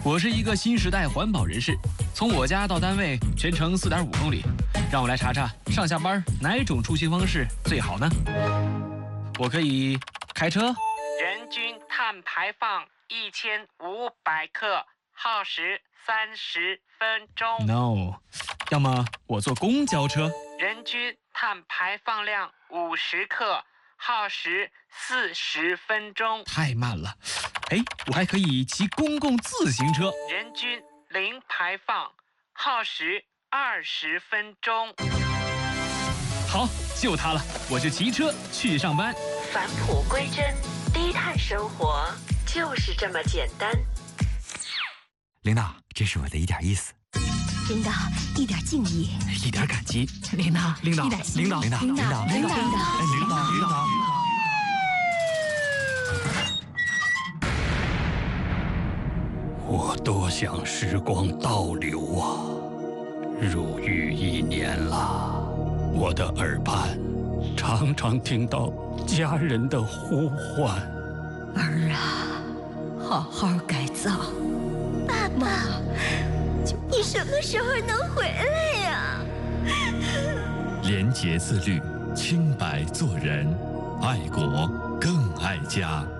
我是一个新时代环保人士，从我家到单位全程4.5公里，让我来查查上下班哪种出行方式最好呢？我可以开车， 人均碳排放1500克，耗时30分钟。 No， 要么我坐公交车， 人均碳排放量50克，耗时40分钟。 太慢了。哎，我还可以骑公共自行车， 人均零排放，耗时20分钟。 好，就它了，我就骑车去上班。 返璞归真，低碳生活就是这么简单。 领导，这是我的一点意思。 领导，一点敬意， 一点感激。 领导， 领导， 一点心意， 领导， 领导，领导，领导。 我多想时光倒流啊！入狱1年了，我的耳畔常常听到家人的呼唤。 儿啊，好好改造。爸爸，你什么时候能回来呀？ 廉洁自律，清白做人，爱国更爱家。